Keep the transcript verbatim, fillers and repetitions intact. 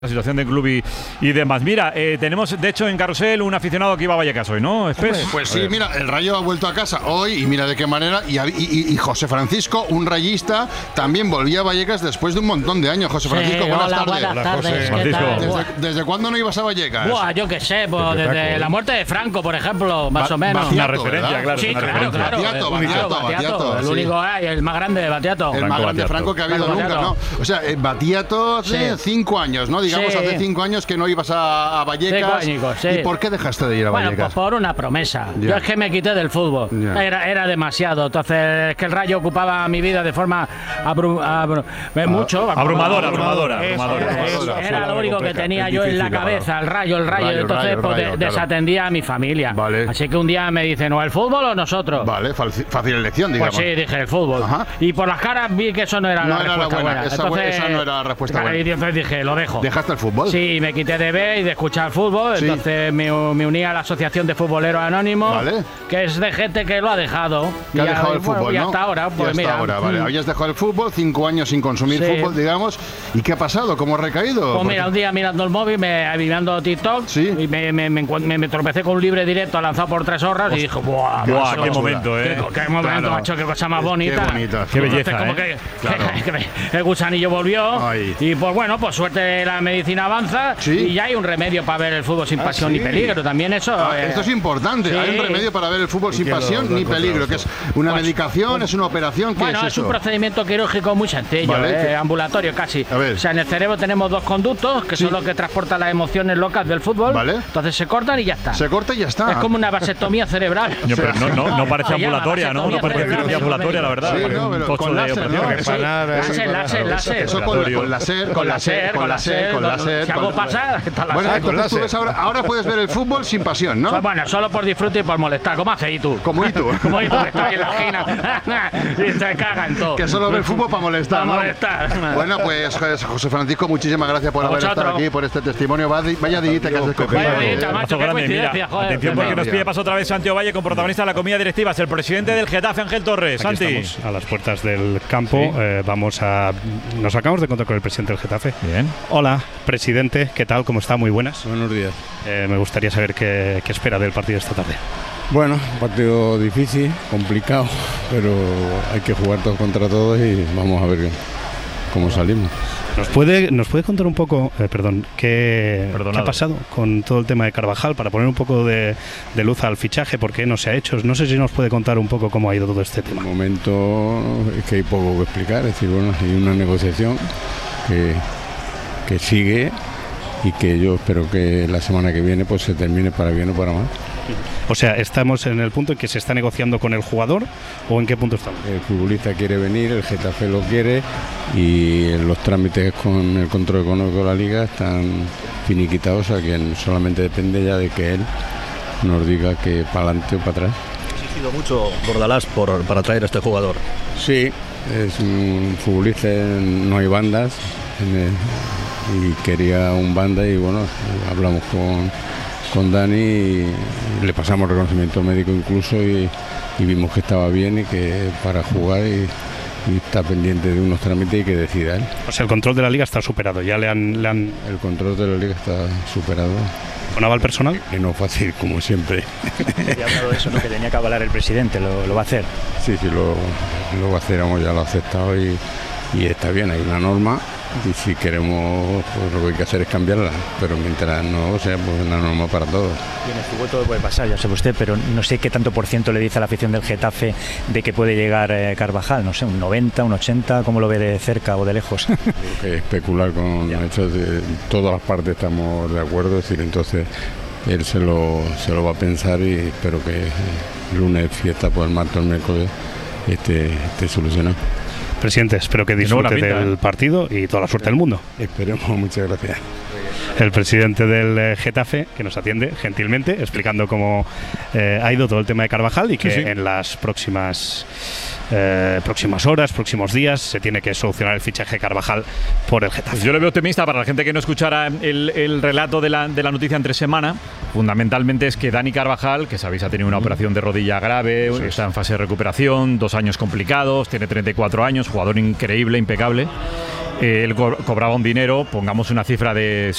La situación del club y, y demás. Mira, eh, tenemos de hecho en Carrusel un aficionado que iba a Vallecas hoy, ¿no? Espes. Pues sí, mira, el Rayo ha vuelto a casa hoy y mira de qué manera. Y, y, y José Francisco, un rayista, también volvía a Vallecas después de un montón de años. José Francisco, Sí, buenas hola, tardes. buenas tardes. José ¿Qué Francisco. tal? ¿Desde, ¿Desde cuándo no ibas a Vallecas? Buah, yo qué sé, pues Desde desde Taco, la ¿eh? muerte de Franco, por ejemplo, más Ba- o menos. Batiato, Una referencia, ¿verdad? claro. Sí, una claro, referencia. claro. Batiato, el Batiato, único Batiato, el sí. único, eh, el más grande de Batiato. El Franco más grande Battiato. Franco que ha habido Franco nunca, Battiato. ¿no? O sea, eh, Batiato hace Sí. cinco años, ¿no? Digamos, Sí. hace cinco años que no ibas a, a Vallecas. Cinco añicos, sí. ¿Y por qué dejaste de ir a Bueno, pues Vallecas? por una promesa. Ya. Yo es que me quité del fútbol. Ya. Era, era demasiado. Entonces, es que el Rayo ocupaba mi vida de forma abru abru eh, mucho. Abrumadora, abrumadora, Es- abrumadora. era- abrumadora. Era lo único que tenía yo en la cabeza, el Rayo, el Rayo. Rayo, Entonces, Rayo, pues, de- Rayo, claro. desatendía a mi familia. Vale. Así que un día me dicen, ¿o el fútbol o nosotros? Vale, fácil, fácil elección, digamos. Pues sí, dije el fútbol. Ajá. Y por las caras vi que eso no era No la era la respuesta buena, buena. esa bu- Entonces, esa no era la respuesta claro, buena. Y entonces dije, lo dejo. ¿Dejaste el fútbol? Sí, me quité de ver y de escuchar fútbol. Sí. Entonces me, me uní a la Asociación de Futboleros Anónimos, Vale. que es de gente que lo ha dejado. Que Y ha ya- dejado el bueno, fútbol, y ¿no? hasta ahora, Y pues hasta mira. ahora, vale. mm. Habías dejado el fútbol, cinco años sin consumir Sí. fútbol, digamos. ¿Y qué ha pasado? ¿Cómo ha recaído? Pues mira, un día mirando el móvil, me, mirando TikTok, Sí. y me, me, me, encuent- me- me tropecé con un libre directo lanzado por tres horas y dije, ¡buah! Buah, macho, qué momento, qué, ¿eh? qué momento, Claro. macho, qué cosa más bonita. Qué bonita. Qué Entonces, belleza, como ¿eh? que, Claro. que me- el gusanillo volvió. Ay. Y pues bueno, pues suerte la medicina avanza. Sí. Y ya hay un remedio para ver el fútbol sin Ah, pasión sí. ni peligro. También eso. Ah, eh, esto es importante. sí. Hay un remedio para ver el fútbol sin qué lo- pasión lo ni encontrado peligro, que es una Pues- medicación, es una operación. ¿Qué Bueno, es es, eso? un procedimiento quirúrgico muy sencillo, Vale, eh, que- ambulatorio casi. A ver. O sea, en el cerebro tenemos dos conductos que Sí. son los que transportan las emociones locas del fútbol. Vale. Entonces se cortan y ya está. Se corta y ya está. Es como una vasectomía cerebral. No, pero no, no, no parece Se llama ambulatoria, ¿no? No vasectomía parece cerebral, cirugía es un ambulatoria, la verdad. Sí, Parece no, un pero tocho con de láser, operación. ¿no? Que Eso- Empanar, ahí, láser, con láser, láser. Eso con, Ambulatorio. con láser, con láser, con láser, con láser. Si algo con- pasa, está la Bueno, láser. entonces tú ves ahora, ahora puedes ver el fútbol sin pasión, ¿no? Bueno, solo por disfrute y por molestar. ¿Cómo haces y tú? Como y tú. Como y tú que estás ahí en la esquina. Y te cagan todo. Que solo ve el fútbol para molestar, Para ¿no? molestar. Bueno, pues José Francisco, muchísimas gracias por A haber estado vosotros. aquí, por este testimonio. Vaya vaya dillita que has escogido. Vaya dillita, Un macho, abrazo qué grande, mira. coincidencia, joder. Atención porque nos Mira. pide paso otra vez Santiago Valle con protagonista de la comida directiva, es el presidente del Getafe, Ángel Torres. Aquí Santi. estamos a las puertas del campo. Sí. Eh, vamos a. Nos acabamos de encontrar con el presidente del Getafe. Bien. Hola, presidente. ¿Qué tal? ¿Cómo está? Muy buenas. Buenos días. Eh, me gustaría saber qué, qué espera del partido esta tarde. Bueno, partido difícil, complicado, pero hay que jugar todos contra todos y vamos a ver cómo salimos. ¿Nos puede, nos puede contar un poco, eh, perdón, qué, qué Perdonado. ha pasado con todo el tema de Carvajal para poner un poco de, de luz al fichaje? ¿Por qué no se ha hecho? No sé si nos puede contar un poco cómo ha ido todo este De tema. momento es que hay poco que explicar, es decir, bueno, hay una negociación que, que sigue y que yo espero que la semana que viene pues se termine para bien o para mal. O sea, ¿estamos en el punto en que se está negociando con el jugador o en qué punto estamos? El futbolista quiere venir, el Getafe lo quiere y los trámites con el control económico de la liga están finiquitados, o sea que solamente depende ya de que él nos diga que para adelante o para atrás. Ha exigido mucho Bordalás por, para traer a este jugador. Sí, es un futbolista, no hay bandas en el- y quería un banda y bueno, hablamos con, con Dani y, y le pasamos reconocimiento médico incluso y, y vimos que estaba bien y que para jugar y, y está pendiente de unos trámites y que decida él. O sea, el control de la liga está superado. Ya le han, le han El control de la liga está superado, con aval personal. y no fácil como siempre. Se ha hablado de eso, ¿no? Que tenía que avalar el presidente, lo, lo va a hacer. Sí, sí, lo, lo va a hacer, hemos ya lo ha aceptado y, y está bien, hay una norma y si queremos, pues lo que hay que hacer es cambiarla, pero mientras no sea, pues una norma para todos. Y en el fútbol todo puede pasar, ya sabe usted, pero no sé qué tanto por ciento le dice a la afición del Getafe de que puede llegar eh, Carvajal, no sé, un noventa, un ochenta, ¿cómo lo ve de cerca o de lejos? Que especular con hechos de todas las partes estamos de acuerdo, es decir, entonces él se lo, se lo va a pensar y espero que el lunes fiesta, pues el martes o el miércoles esté, esté solucionado. Presidente, espero que nuevo la disfrute pinta, del ¿eh? partido y toda la suerte del mundo. Esperemos, muchas gracias. El presidente del eh, Getafe, que nos atiende gentilmente, explicando cómo eh, ha ido todo el tema de Carvajal y que Sí, sí. en las próximas eh, próximas horas, próximos días, se tiene que solucionar el fichaje de Carvajal por el Getafe. Pues yo le veo optimista para la gente que no escuchara el, el relato de la, de la noticia entre semana. Fundamentalmente es que Dani Carvajal, que sabéis ha tenido una operación de rodilla grave, Sí, está en fase de recuperación, dos años complicados, tiene treinta y cuatro años, jugador increíble, impecable. eh, él co- cobraba un dinero, pongamos una cifra de